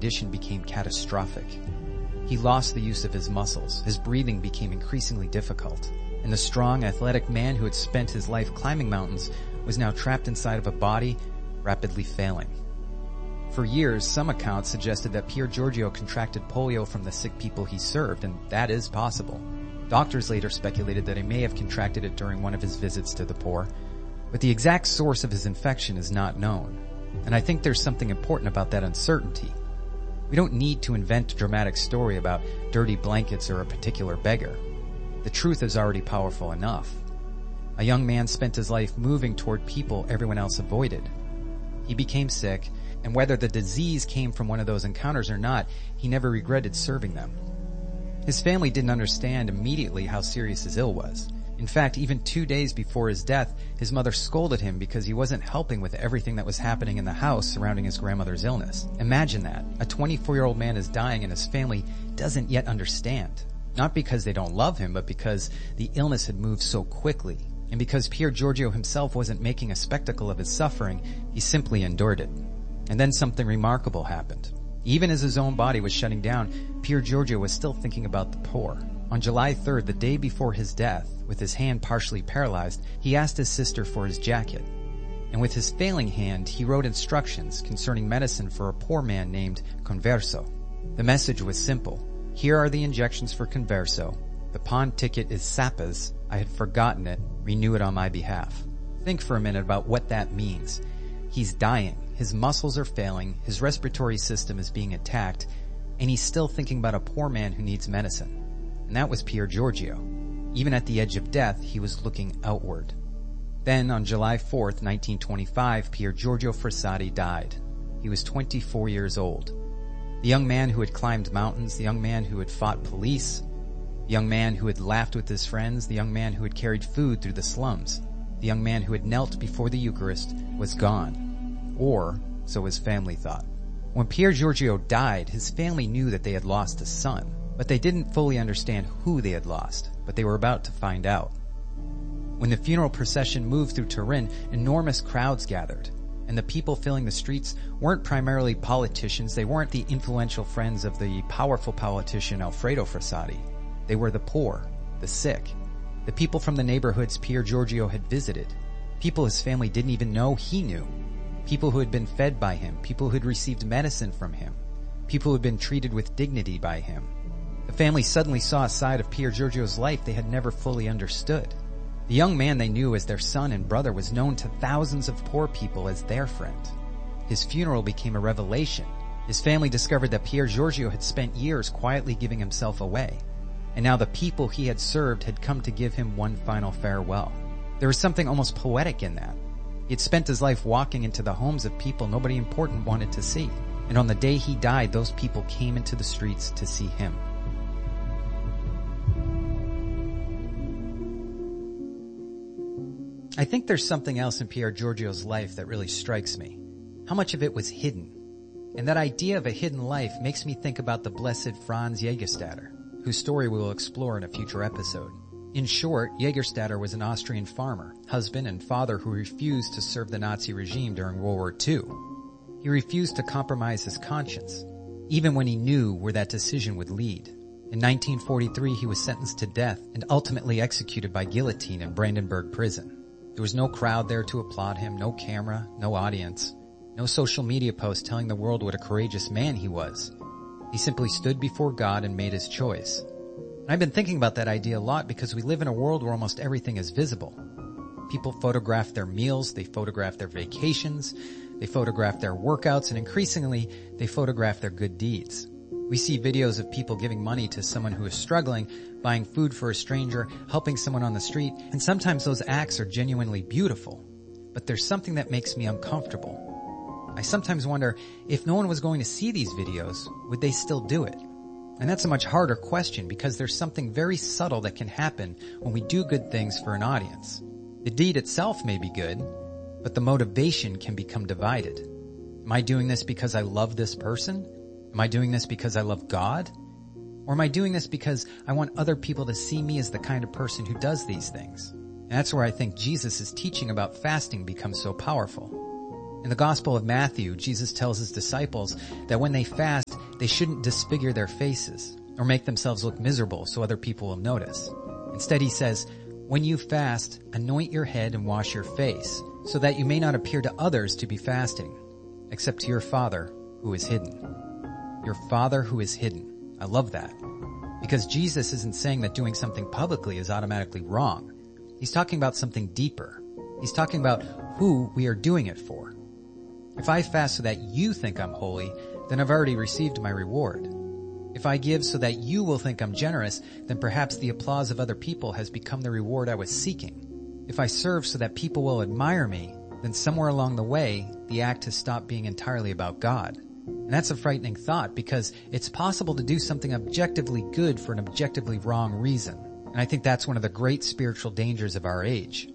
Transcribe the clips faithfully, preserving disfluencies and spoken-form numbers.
condition became catastrophic. He lost the use of his muscles, his breathing became increasingly difficult, and the strong, athletic man who had spent his life climbing mountains was now trapped inside of a body rapidly failing. For years, some accounts suggested that Pier Giorgio contracted polio from the sick people he served, and that is possible. Doctors later speculated that he may have contracted it during one of his visits to the poor, but the exact source of his infection is not known, and I think there's something important about that uncertainty. We don't need to invent a dramatic story about dirty blankets or a particular beggar. The truth is already powerful enough. A young man spent his life moving toward people everyone else avoided. He became sick, and whether the disease came from one of those encounters or not, he never regretted serving them. His family didn't understand immediately how serious his ill was. In fact, even two days before his death, his mother scolded him because he wasn't helping with everything that was happening in the house surrounding his grandmother's illness. Imagine that. A twenty-four-year-old man is dying and his family doesn't yet understand. Not because they don't love him, but because the illness had moved so quickly. And because Pier Giorgio himself wasn't making a spectacle of his suffering, he simply endured it. And then something remarkable happened. Even as his own body was shutting down, Pier Giorgio was still thinking about the poor. On July third, the day before his death, with his hand partially paralyzed, he asked his sister for his jacket. And with his failing hand, he wrote instructions concerning medicine for a poor man named Converso. The message was simple. Here are the injections for Converso. The pawn ticket is Sappa's. I had forgotten it. Renew it on my behalf. Think for a minute about what that means. He's dying. His muscles are failing. His respiratory system is being attacked. And he's still thinking about a poor man who needs medicine. And that was Pier Giorgio. Even at the edge of death, he was looking outward. Then, on July fourth, nineteen twenty-five, Pier Giorgio Frassati died. He was twenty-four years old. The young man who had climbed mountains, the young man who had fought police, the young man who had laughed with his friends, the young man who had carried food through the slums, the young man who had knelt before the Eucharist was gone. Or, so his family thought. When Pier Giorgio died, his family knew that they had lost a son, but they didn't fully understand who they had lost, but they were about to find out. When the funeral procession moved through Turin, enormous crowds gathered, and the people filling the streets weren't primarily politicians, they weren't the influential friends of the powerful politician Alfredo Frassati. They were the poor, the sick, the people from the neighborhoods Pier Giorgio had visited, people his family didn't even know he knew, people who had been fed by him, people who had received medicine from him, people who had been treated with dignity by him. The family suddenly saw a side of Pier Giorgio's life they had never fully understood. The young man they knew as their son and brother was known to thousands of poor people as their friend. His funeral became a revelation. His family discovered that Pier Giorgio had spent years quietly giving himself away, and now the people he had served had come to give him one final farewell. There was something almost poetic in that. He had spent his life walking into the homes of people nobody important wanted to see, and on the day he died, those people came into the streets to see him. I think there's something else in Pier Giorgio's life that really strikes me. How much of it was hidden? And that idea of a hidden life makes me think about the blessed Franz Jägerstätter, whose story we will explore in a future episode. In short, Jägerstätter was an Austrian farmer, husband and father who refused to serve the Nazi regime during World War Two. He refused to compromise his conscience, even when he knew where that decision would lead. In nineteen forty-three, he was sentenced to death and ultimately executed by guillotine in Brandenburg prison. There was no crowd there to applaud him, no camera, no audience, no social media post telling the world what a courageous man he was. He simply stood before God and made his choice. And I've been thinking about that idea a lot because we live in a world where almost everything is visible. People photograph their meals, they photograph their vacations, they photograph their workouts, and increasingly, they photograph their good deeds. We see videos of people giving money to someone who is struggling, buying food for a stranger, helping someone on the street, and sometimes those acts are genuinely beautiful. But there's something that makes me uncomfortable. I sometimes wonder, if no one was going to see these videos, would they still do it? And that's a much harder question because there's something very subtle that can happen when we do good things for an audience. The deed itself may be good, but the motivation can become divided. Am I doing this because I love this person? Am I doing this because I love God? Or am I doing this because I want other people to see me as the kind of person who does these things? And that's where I think Jesus' teaching about fasting becomes so powerful. In the Gospel of Matthew, Jesus tells his disciples that when they fast, they shouldn't disfigure their faces or make themselves look miserable so other people will notice. Instead, he says, "When you fast, anoint your head and wash your face, so that you may not appear to others to be fasting, except to your Father who is hidden." Your Father who is hidden. I love that. Because Jesus isn't saying that doing something publicly is automatically wrong. He's talking about something deeper. He's talking about who we are doing it for. If I fast so that you think I'm holy, then I've already received my reward. If I give so that you will think I'm generous, then perhaps the applause of other people has become the reward I was seeking. If I serve so that people will admire me, then somewhere along the way, the act has stopped being entirely about God. And that's a frightening thought, because it's possible to do something objectively good for an objectively wrong reason. And I think that's one of the great spiritual dangers of our age.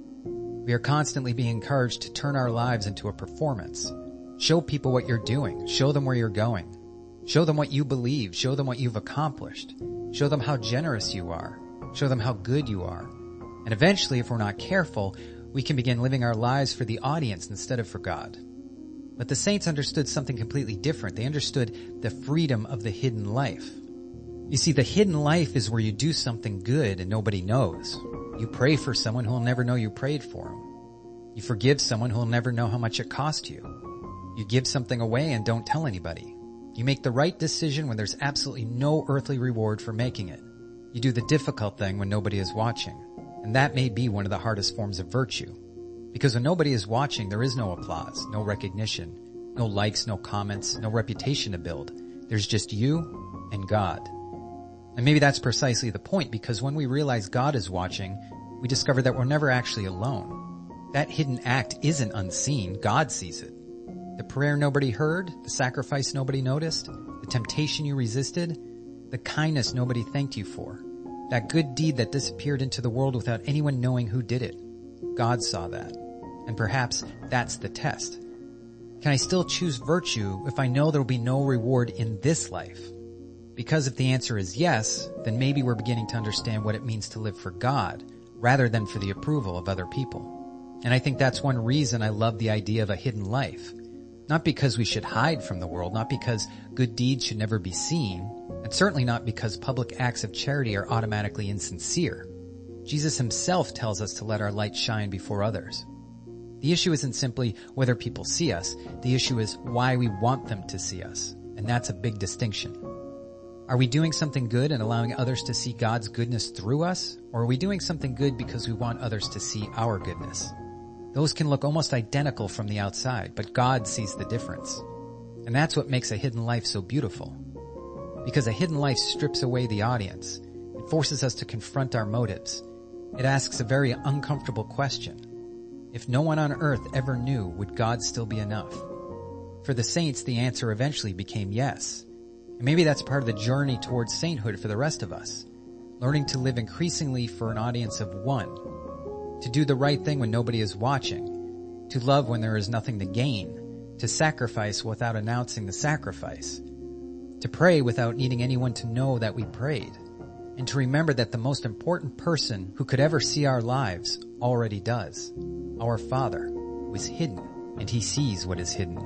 We are constantly being encouraged to turn our lives into a performance. Show people what you're doing. Show them where you're going. Show them what you believe. Show them what you've accomplished. Show them how generous you are. Show them how good you are. And eventually, if we're not careful, we can begin living our lives for the audience instead of for God. But the saints understood something completely different. They understood the freedom of the hidden life. You see, the hidden life is where you do something good and nobody knows. You pray for someone who will never know you prayed for them. You forgive someone who will never know how much it cost you. You give something away and don't tell anybody. You make the right decision when there's absolutely no earthly reward for making it. You do the difficult thing when nobody is watching. And that may be one of the hardest forms of virtue. Because when nobody is watching, there is no applause, no recognition, no likes, no comments, no reputation to build. There's just you and God. And maybe that's precisely the point, because when we realize God is watching, we discover that we're never actually alone. That hidden act isn't unseen. God sees it. The prayer nobody heard, the sacrifice nobody noticed, the temptation you resisted, the kindness nobody thanked you for, that good deed that disappeared into the world without anyone knowing who did it. God saw that. And perhaps that's the test. Can I still choose virtue if I know there will be no reward in this life? Because if the answer is yes, then maybe we're beginning to understand what it means to live for God rather than for the approval of other people. And I think that's one reason I love the idea of a hidden life. Not because we should hide from the world, not because good deeds should never be seen, and certainly not because public acts of charity are automatically insincere. Jesus himself tells us to let our light shine before others. The issue isn't simply whether people see us. The issue is why we want them to see us. And that's a big distinction. Are we doing something good and allowing others to see God's goodness through us? Or are we doing something good because we want others to see our goodness? Those can look almost identical from the outside, but God sees the difference. And that's what makes a hidden life so beautiful. Because a hidden life strips away the audience. It forces us to confront our motives. It asks a very uncomfortable question. If no one on earth ever knew, would God still be enough? For the saints, the answer eventually became yes. And maybe that's part of the journey towards sainthood for the rest of us. Learning to live increasingly for an audience of one. To do the right thing when nobody is watching. To love when there is nothing to gain. To sacrifice without announcing the sacrifice. To pray without needing anyone to know that we prayed. And to remember that the most important person who could ever see our lives already does. Our Father, who is hidden, and he sees what is hidden.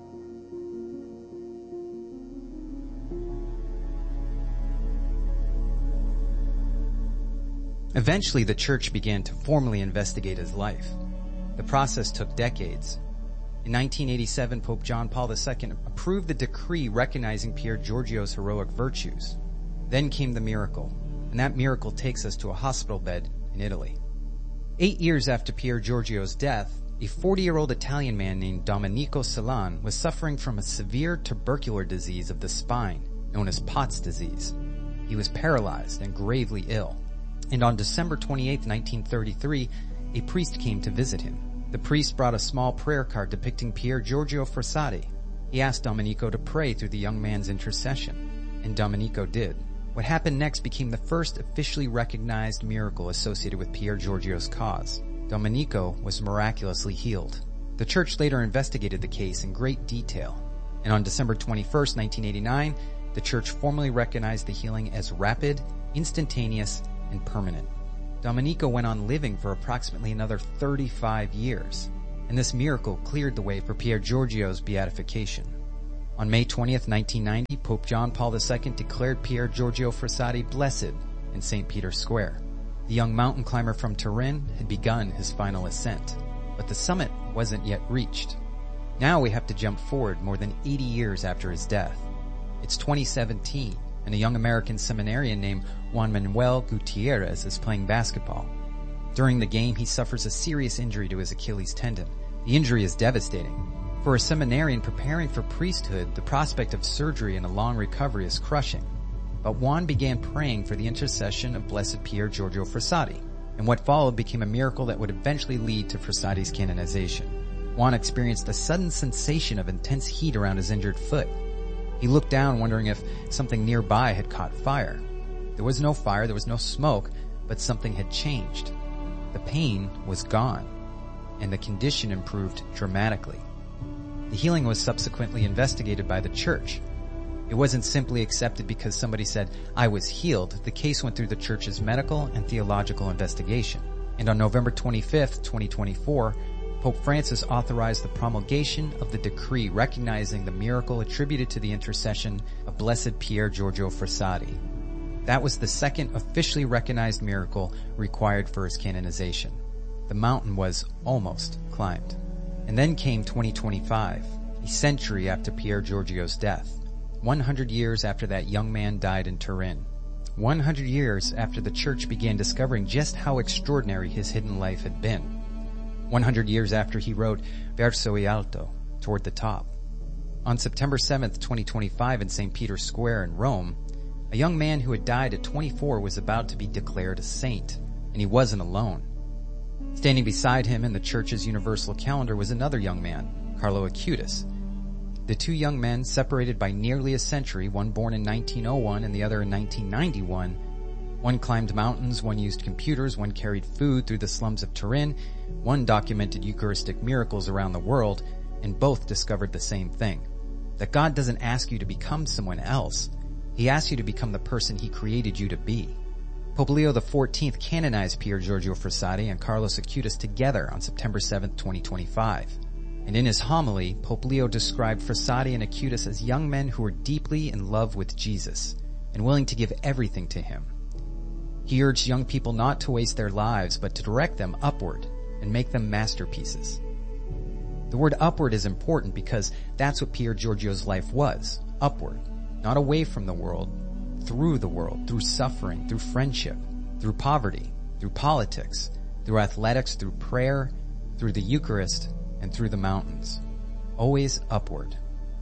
Eventually, the church began to formally investigate his life. The process took decades. In nineteen eighty-seven, Pope John Paul the Second approved the decree recognizing Pier Giorgio's heroic virtues. Then came the miracle, and that miracle takes us to a hospital bed in Italy. Eight years after Pier Giorgio's death, a forty-year-old Italian man named Domenico Celan was suffering from a severe tubercular disease of the spine, known as Pott's disease. He was paralyzed and gravely ill. And on December twenty-eighth, nineteen thirty-three, a priest came to visit him. The priest brought a small prayer card depicting Pier Giorgio Frassati. He asked Domenico to pray through the young man's intercession, and Domenico did. What happened next became the first officially recognized miracle associated with Pier Giorgio's cause. Domenico was miraculously healed. The church later investigated the case in great detail, and on December twenty-first, nineteen eighty-nine, the church formally recognized the healing as rapid, instantaneous, and permanent. Domenico went on living for approximately another thirty-five years. and this miracle cleared the way for Pier Giorgio's beatification. On May twentieth, nineteen ninety, Pope John Paul the Second declared Pier Giorgio Frassati blessed in Saint Peter's Square. The young mountain climber from Turin had begun his final ascent, but the summit wasn't yet reached. Now we have to jump forward more than eighty years after his death. It's twenty seventeen, and a young American seminarian named Juan Manuel Gutierrez is playing basketball. During the game, he suffers a serious injury to his Achilles tendon. The injury is devastating. For a seminarian preparing for priesthood, the prospect of surgery and a long recovery is crushing. But Juan began praying for the intercession of Blessed Pier Giorgio Frassati, and what followed became a miracle that would eventually lead to Frassati's canonization. Juan experienced a sudden sensation of intense heat around his injured foot. He looked down, wondering if something nearby had caught fire. There was no fire, there was no smoke, but something had changed. The pain was gone, and the condition improved dramatically. The healing was subsequently investigated by the church. It wasn't simply accepted because somebody said, "I was healed." The case went through the church's medical and theological investigation. And on November twenty-fifth, twenty twenty-four, Pope Francis authorized the promulgation of the decree recognizing the miracle attributed to the intercession of Blessed Pier Giorgio Frassati. That was the second officially recognized miracle required for his canonization. The mountain was almost climbed. And then came twenty twenty-five, a century after Pier Giorgio's death. one hundred years after that young man died in Turin. one hundred years after the church began discovering just how extraordinary his hidden life had been. one hundred years after he wrote Verso e Alto, toward the top. On September seventh, twenty twenty-five in Saint Peter's Square in Rome, a young man who had died at twenty-four was about to be declared a saint, and he wasn't alone. Standing beside him in the church's universal calendar was another young man, Carlo Acutis. The two young men, separated by nearly a century, one born in nineteen oh one and the other in nineteen ninety-one, one climbed mountains, one used computers, one carried food through the slums of Turin, one documented Eucharistic miracles around the world, and both discovered the same thing, that God doesn't ask you to become someone else. He asks you to become the person He created you to be. Pope Leo the fourteenth canonized Pier Giorgio Frassati and Carlos Acutis together on September seventh, twenty twenty-five. And in his homily, Pope Leo described Frassati and Acutis as young men who were deeply in love with Jesus and willing to give everything to Him. He urged young people not to waste their lives, but to direct them upward and make them masterpieces. The word upward is important because that's what Pier Giorgio's life was, upward, not away from the world, through the world, through suffering, through friendship, through poverty, through politics, through athletics, through prayer, through the Eucharist, and through the mountains. Always upward.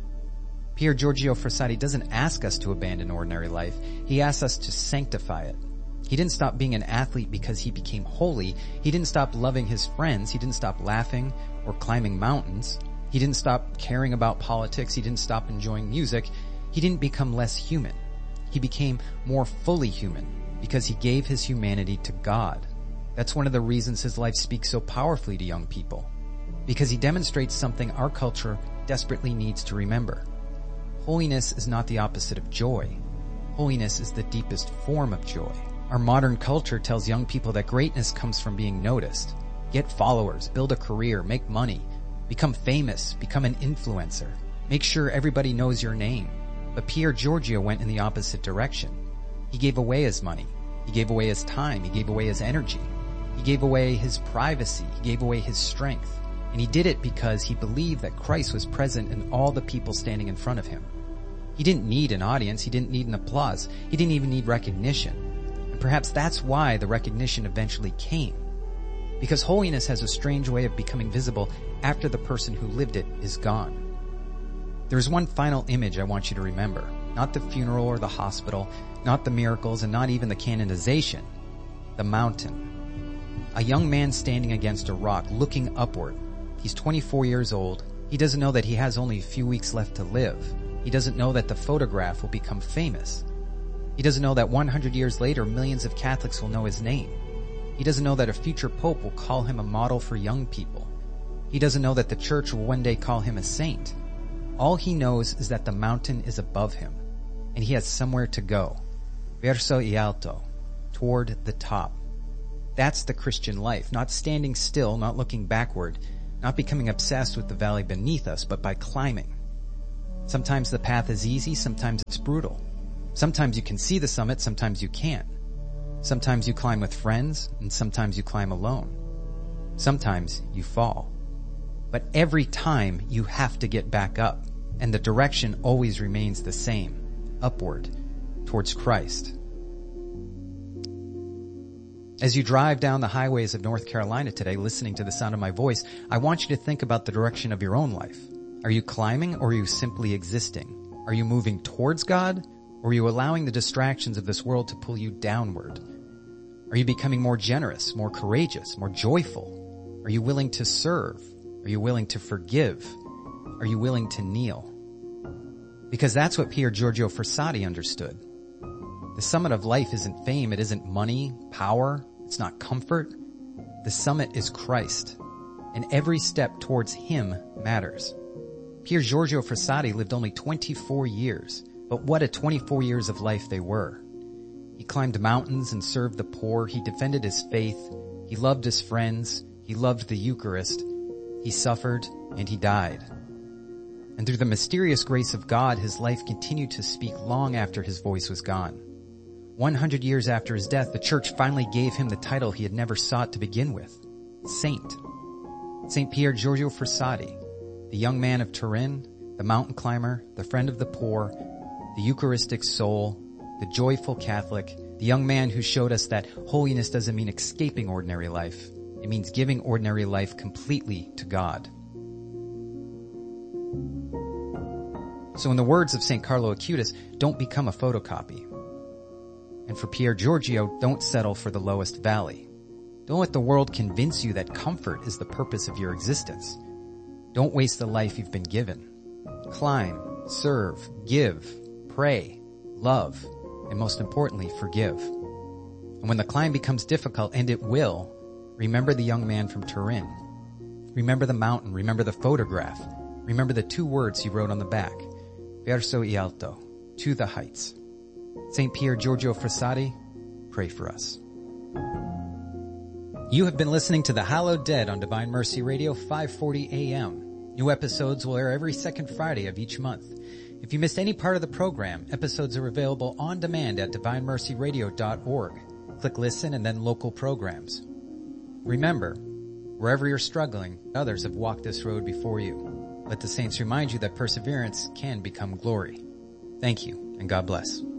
Pier Giorgio Frassati doesn't ask us to abandon ordinary life. He asks us to sanctify it. He didn't stop being an athlete because he became holy. He didn't stop loving his friends. He didn't stop laughing or climbing mountains. He didn't stop caring about politics. He didn't stop enjoying music. He didn't become less human. He became more fully human because he gave his humanity to God. That's one of the reasons his life speaks so powerfully to young people, because he demonstrates something our culture desperately needs to remember. Holiness is not the opposite of joy. Holiness is the deepest form of joy. Our modern culture tells young people that greatness comes from being noticed. Get followers, build a career, make money, become famous, become an influencer. Make sure everybody knows your name. But Pier Giorgio went in the opposite direction. He gave away his money. He gave away his time. He gave away his energy. He gave away his privacy. He gave away his strength. And he did it because he believed that Christ was present in all the people standing in front of him. He didn't need an audience. He didn't need an applause. He didn't even need recognition. And perhaps that's why the recognition eventually came. Because holiness has a strange way of becoming visible after the person who lived it is gone. There's one final image I want you to remember. Not the funeral or the hospital, not the miracles, and not even the canonization. The mountain. A young man standing against a rock, looking upward. He's twenty-four years old. He doesn't know that he has only a few weeks left to live. He doesn't know that the photograph will become famous. He doesn't know that one hundred years later, millions of Catholics will know his name. He doesn't know that a future pope will call him a model for young people. He doesn't know that the church will one day call him a saint. All he knows is that the mountain is above him, and he has somewhere to go. Verso e alto, toward the top. That's the Christian life, not standing still, not looking backward, not becoming obsessed with the valley beneath us, but by climbing. Sometimes the path is easy, sometimes it's brutal. Sometimes you can see the summit, sometimes you can't. Sometimes you climb with friends, and sometimes you climb alone. Sometimes you fall. But every time you have to get back up, and the direction always remains the same, upward, towards Christ. As you drive down the highways of North Carolina today, listening to the sound of my voice, I want you to think about the direction of your own life. Are you climbing or are you simply existing? Are you moving towards God or are you allowing the distractions of this world to pull you downward? Are you becoming more generous, more courageous, more joyful? Are you willing to serve? Are you willing to forgive? Are you willing to kneel? Because that's what Pier Giorgio Frassati understood. The summit of life isn't fame, it isn't money, power, it's not comfort. The summit is Christ, and every step towards Him matters. Pier Giorgio Frassati lived only twenty-four years, but what a twenty-four years of life they were. He climbed mountains and served the poor, he defended his faith, he loved his friends, he loved the Eucharist, he suffered, and he died. And through the mysterious grace of God, his life continued to speak long after his voice was gone. One hundred years after his death, the church finally gave him the title he had never sought to begin with, Saint. Saint Pier Giorgio Frassati, the young man of Turin, the mountain climber, the friend of the poor, the Eucharistic soul, the joyful Catholic, the young man who showed us that holiness doesn't mean escaping ordinary life. It means giving ordinary life completely to God. So in the words of Saint Carlo Acutis, don't become a photocopy. And for Pier Giorgio, don't settle for the lowest valley. Don't let the world convince you that comfort is the purpose of your existence. Don't waste the life you've been given. Climb, serve, give, pray, love, and most importantly, forgive. And when the climb becomes difficult, and it will, remember the young man from Turin. Remember the mountain, remember the photograph, remember the two words he wrote on the back, verso y alto, to the heights. Saint Pier Giorgio Frassati, pray for us. You have been listening to The Hallowed Dead on Divine Mercy Radio, five forty A M. New episodes will air every second Friday of each month. If you missed any part of the program, episodes are available on demand at divine mercy radio dot org. Click Listen and then Local Programs. Remember, wherever you're struggling, others have walked this road before you. Let the saints remind you that perseverance can become glory. Thank you, and God bless.